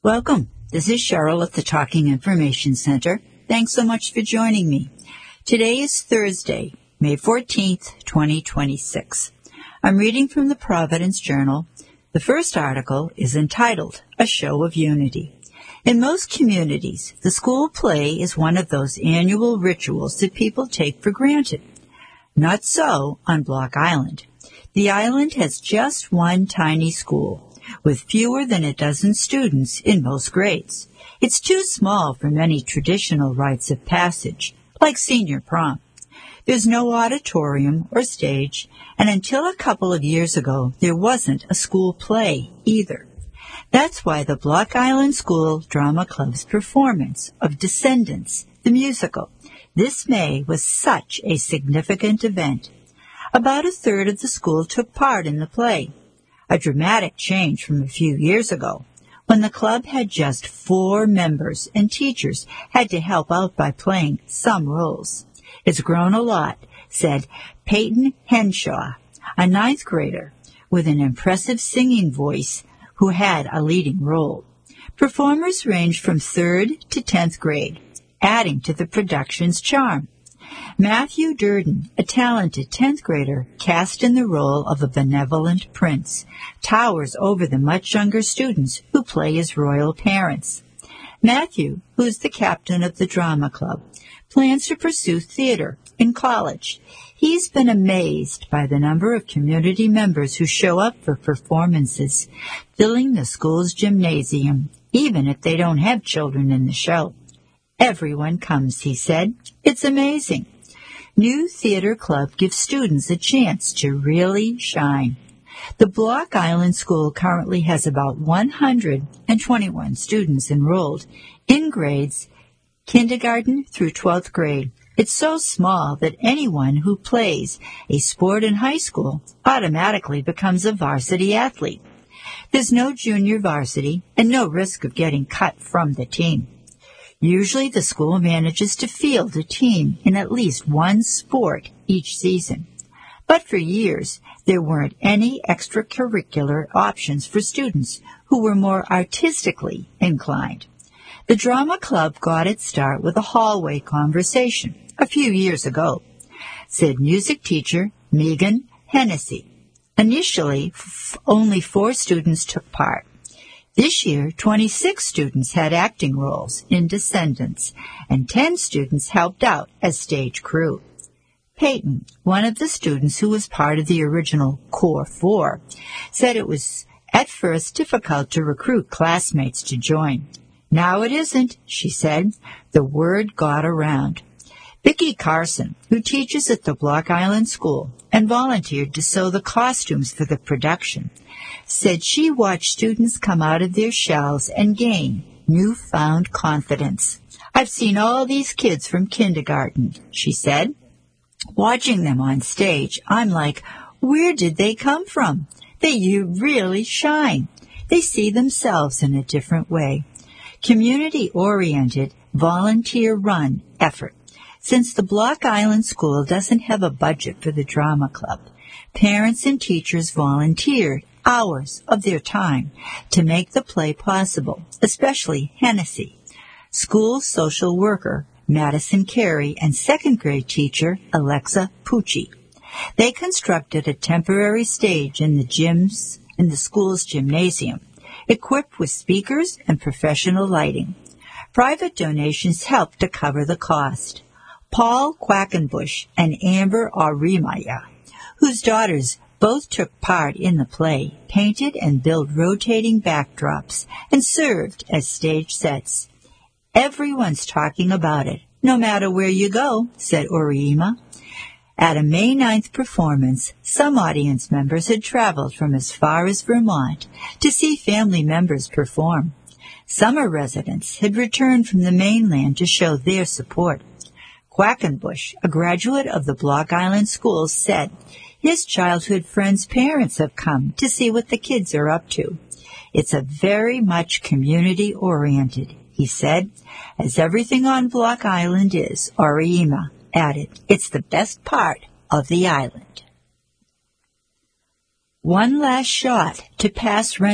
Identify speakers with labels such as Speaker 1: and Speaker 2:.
Speaker 1: Welcome. This is Cheryl at the Talking Information Center. Thanks so much for joining me. Today is Thursday, May 14th, 2026. I'm reading from the Providence Journal. The first article is entitled, A Show of Unity. In most communities, the school play is one of those annual rituals that people take for granted. Not so on Block Island. The island has just one tiny school, with fewer than a dozen students in most grades. It's too small for many traditional rites of passage, like senior prom. There's no auditorium or stage, and until a couple of years ago, there wasn't a school play either. That's why the Block Island School Drama Club's performance of Descendants, the musical, this May was such a significant event. About a third of the school took part in the play, a dramatic change from a few years ago, when the club had just 4 members and teachers had to help out by playing some roles. It's grown a lot, said Peyton Henshaw, a 9th grader with an impressive singing voice who had a leading role. Performers ranged from 3rd to 10th grade, adding to the production's charm. Matthew Durden, a talented 10th grader cast in the role of a benevolent prince, towers over the much younger students who play his royal parents. Matthew, who's the captain of the drama club, plans to pursue theater in college. He's been amazed by the number of community members who show up for performances, filling the school's gymnasium, even if they don't have children in the show. Everyone comes, he said. It's amazing. New Theater Club gives students a chance to really shine. The Block Island School currently has about 121 students enrolled in grades kindergarten through 12th grade. It's so small that anyone who plays a sport in high school automatically becomes a varsity athlete. There's no junior varsity and no risk of getting cut from the team. Usually the school manages to field a team in at least one sport each season. But for years, there weren't any extracurricular options for students who were more artistically inclined. The drama club got its start with a hallway conversation a few years ago, said music teacher Megan Hennessy. Initially, only 4 students took part. This year, 26 students had acting roles in Descendants, and 10 students helped out as stage crew. Peyton, one of the students who was part of the original Core 4, said it was at first difficult to recruit classmates to join. Now it isn't, she said. The word got around. Vicki Carson, who teaches at the Block Island School and volunteered to sew the costumes for the production, said she watched students come out of their shells and gain newfound confidence. I've seen all these kids from kindergarten, she said. Watching them on stage, I'm like, where did they come from? They really shine. They see themselves in a different way. Community-oriented, volunteer-run effort. Since the Block Island School doesn't have a budget for the drama club, parents and teachers volunteered hours of their time to make the play possible, especially Hennessy, school social worker Madison Carey, and 2nd grade teacher Alexa Pucci. They constructed a temporary stage in the school's gymnasium, equipped with speakers and professional lighting. Private donations helped to cover the cost. Paul Quackenbush and Amber Arimaya, whose daughters both took part in the play, painted and built rotating backdrops and served as stage sets. Everyone's talking about it, no matter where you go, said Oriema. At a May 9th performance, some audience members had traveled from as far as Vermont to see family members perform. Summer residents had returned from the mainland to show their support. Quackenbush, a graduate of the Block Island School, said his childhood friends' parents have come to see what the kids are up to. It's a very much community-oriented, he said, as everything on Block Island is, Oriema added. It's the best part of the island. One last shot to pass